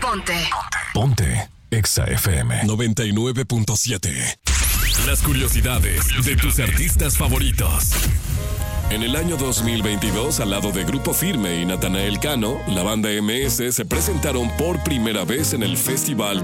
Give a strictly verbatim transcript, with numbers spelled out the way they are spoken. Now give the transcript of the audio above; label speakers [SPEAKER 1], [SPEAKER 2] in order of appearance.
[SPEAKER 1] Ponte.
[SPEAKER 2] Ponte. Exa F M noventa y nueve punto siete. Las curiosidades de tus artistas favoritos. En el año dos mil veintidós, al lado de Grupo Firme y Natanael Cano, la banda M S se presentaron por primera vez en el Festival